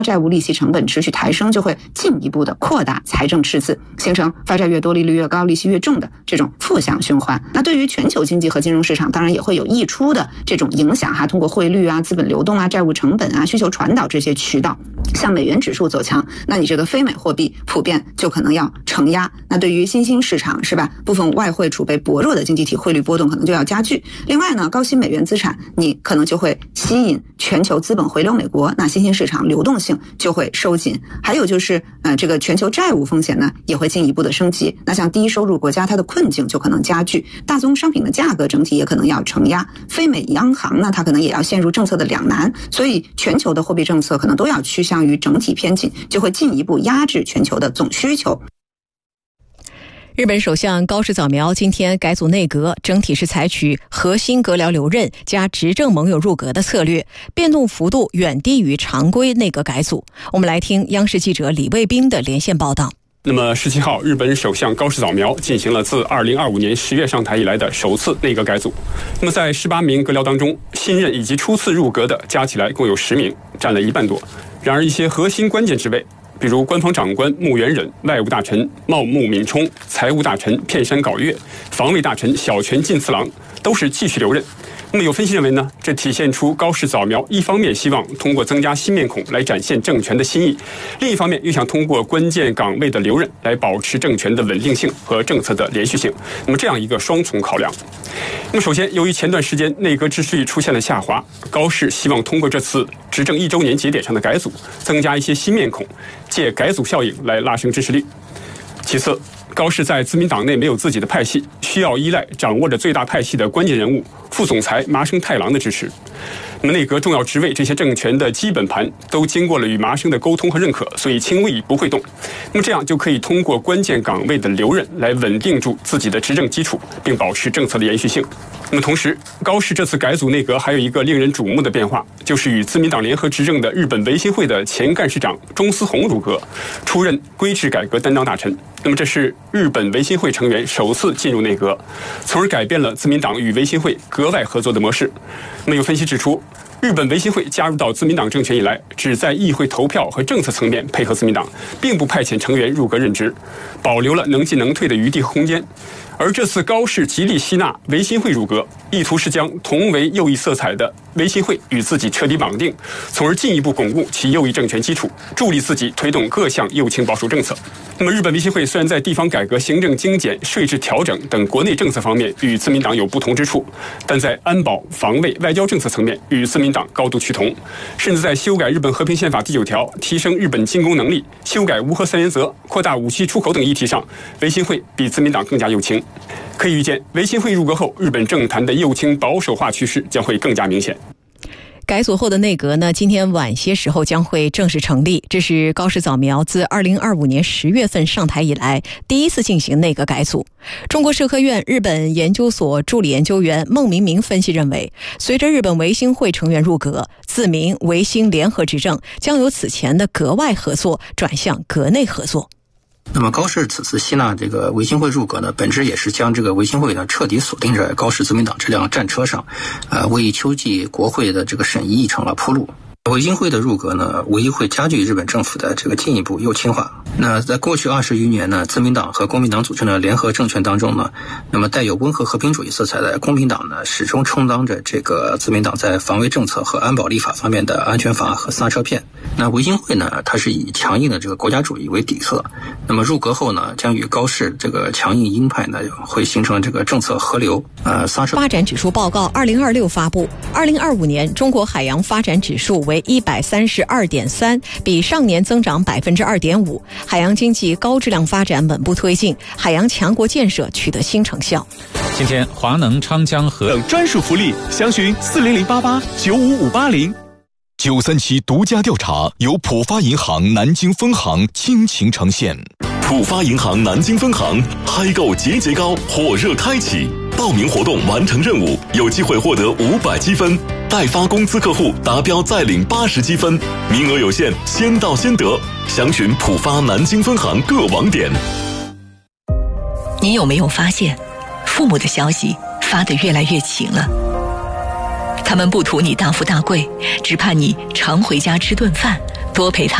债务利息成本持续抬升，就会进一步的扩大财政赤字，形成发债越多利率越高利息越重的这种负向循环。那对于全球经济和金融市场当然也会有溢出的这种影响通过汇率资本流动债务成本需求传导这些渠道，像美元指数走强，那你这个非美货币普遍就可能要承压。那对于新兴市场是吧，部分外汇储备薄弱的经济体汇率波动可能就要加剧。另外呢，高息美元资产你可能就会吸引全球资本回流美国，那新兴市场流动性就会收紧。还有就是这个全球债务风险呢也会进一步的升级。那像低收入国家它的困境就可能加剧，大宗商品的价格整体也可能要承压，非美央行呢它可能也要陷入政策的两难，所以全球的货币政策可能都要趋向于整体偏紧，就会进一步压制全球的总需求。 日本首相高市早苗今天改组内阁，整体是采取核心阁僚留任加执政盟友入阁的策略，变动幅度远低于常规内阁改组。我们来听央视记者李卫兵的连线报道。 那么17号，日本首相高市早苗进行了自2025年10月上台以来的首次内阁改组。那么在18名阁僚当中，新任以及初次入阁的加起来共有10名，占了1半多。然而一些核心关键职位，比如官方长官木原忍、外务大臣茂木敏充、财务大臣片山杲月、防卫大臣小泉进次郎都是继续留任。那么有分析认为呢，这体现出高市早苗一方面希望通过增加新面孔来展现政权的新意，另一方面又想通过关键岗位的留任来保持政权的稳定性和政策的连续性。那么这样一个双重考量。那么首先，由于前段时间内阁支持率出现了下滑，高市希望通过这次执政1周年节点上的改组，增加一些新面孔，借改组效应来拉升支持率。其次，高市在自民党内没有自己的派系，需要依赖掌握着最大派系的关键人物副总裁麻生太郎的支持。那么内阁重要职位这些政权的基本盘都经过了与麻生的沟通和认可，所以轻易不会动。那么这样就可以通过关键岗位的留任来稳定住自己的执政基础，并保持政策的延续性。那么同时，高市这次改组内阁还有一个令人瞩目的变化，就是与自民党联合执政的日本维新会的前干事长中司宏入阁，出任规制改革担当大臣。那么这是日本维新会成员首次进入内阁，从而改变了自民党与维新会格外合作的模式。那么有分析指出，日本维新会加入到自民党政权以来，只在议会投票和政策层面配合自民党，并不派遣成员入阁任职，保留了能进能退的余地和空间。而这次高市极力吸纳维新会入阁，意图是将同为右翼色彩的维新会与自己彻底绑定，从而进一步巩固其右翼政权基础，助力自己推动各项右倾保守政策。那么日本维新会虽然在地方改革、行政精简、税制调整等国内政策方面与自民党有不同之处，但在安保、防卫、外交政策层面与自民党高度趋同，甚至在修改日本和平宪法第9条、提升日本进攻能力、修改无核三原则、扩大武器出口等议题上，维新会比自民党更加右倾。可以预见，维新会入阁后，日本政坛的右倾保守化趋势将会更加明显。 改组后的内阁呢，今天晚些时候将会正式成立。这是高市早苗自2025年10月份上台以来第一次进行内阁改组。中国社科院日本研究所助理研究员孟明明分析认为，随着日本维新会成员入阁，自民维新联合执政将由此前的阁外合作转向阁内合作。 那么高市此次吸纳这个维新会入阁呢，本质也是将这个维新会呢彻底锁定在高市自民党这辆战车上，为秋季国会的这个审议议程了铺路。维新会的入阁呢，无疑会加剧日本政府的这个进一步右倾化。那在过去20余年呢，自民党和公民党组成的联合政权当中呢，那么带有温和和平主义色彩的公民党呢，始终充当着这个自民党在防卫政策和安保立法方面的安全阀和刹车片。那维新会呢，它是以强硬的这个国家主义为底色，那么入阁后呢，将与高市这个强硬鹰派呢，会形成这个政策河流。刹车发展指数报告2026发布，2025年中国海洋发展指数为132.3，比上年增长2.5%。海洋经济高质量发展稳步推进，海洋强国建设取得新成效。 今天华能、昌江和等专属福利，详询40088-95580。 937独家调查由浦发银行南京分行倾情呈现。 浦发银行南京分行嗨购节节高火热开启，报名活动完成任务有机会获得500积分，代发工资客户达标再领80积分，名额有限，先到先得。详询浦发南京分行各网点。 你有没有发现，父母的消息发得越来越勤了？他们不图你大富大贵，只盼你常回家吃顿饭， 多陪他